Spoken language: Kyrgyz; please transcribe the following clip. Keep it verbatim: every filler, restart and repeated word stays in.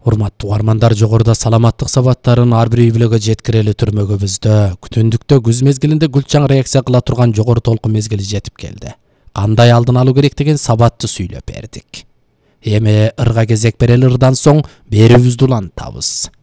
Урматтуу угармандар, жогоруда саламаттык сабаттарын ар бир үй-бүлөгө жеткирели түрмөгүбүздө күтүндүктө күз мезгилинде гүлчаң реакция кыла турган жогору толкун мезгили жетип келди. Кандай алдын алуу керек деген сабатты сүйлөп бердик. Эми ырга кезек берели, ырдан соң берүүбүздү улантабыз.